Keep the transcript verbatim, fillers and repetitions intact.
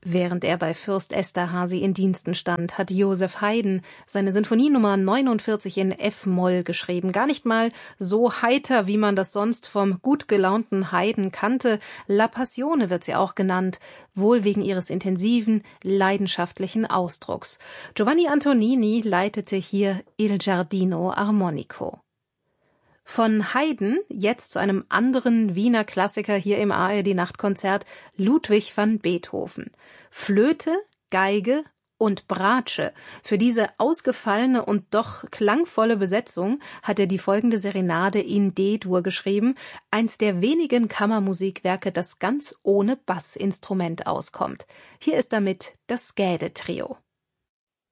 Während er bei Fürst Esterhazy in Diensten stand, hat Joseph Haydn seine Sinfonienummer neunundvierzig in F-Moll geschrieben. Gar nicht mal so heiter, wie man das sonst vom gut gelaunten Haydn kannte. La Passione wird sie auch genannt, wohl wegen ihres intensiven, leidenschaftlichen Ausdrucks. Giovanni Antonini leitete hier Il Giardino Armonico. Von Haydn jetzt zu einem anderen Wiener Klassiker hier im A R D-Nachtkonzert, Ludwig van Beethoven. Flöte, Geige und Bratsche. Für diese ausgefallene und doch klangvolle Besetzung hat er die folgende Serenade in D-Dur geschrieben, eins der wenigen Kammermusikwerke, das ganz ohne Bassinstrument auskommt. Hier ist damit das Gäde-Trio.